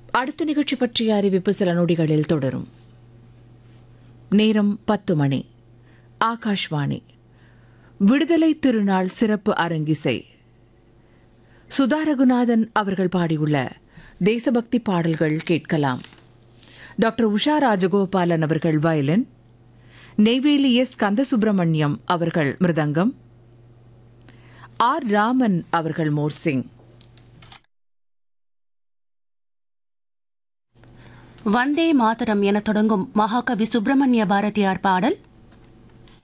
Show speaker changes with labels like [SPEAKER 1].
[SPEAKER 1] அடுத்த நிகழ்ச்சி பற்றிய அறிவிப்பு சில நொடிகளில் தொடரும். நேரம் 10 மணி. ஆகாஷ்வாணி. விடுதலை திருநாள் சிறப்பு அரங்கிசை. சுதா ரகுநாதன் அவர்கள் பாடியுள்ள தேசபக்தி பாடல்கள் கேட்கலாம். டாக்டர் உஷா ராஜகோபாலன் அவர்கள் வயலின், நெய்வேலி எஸ் கந்தசுப்பிரமணியம் அவர்கள் மிருதங்கம், ஆர் ராமன் அவர்கள் மோர்சிங்.
[SPEAKER 2] வந்தே மாதரம் என தொடங்கும் மகாகவி சுப்பிரமணிய பாரதியார் பாடல்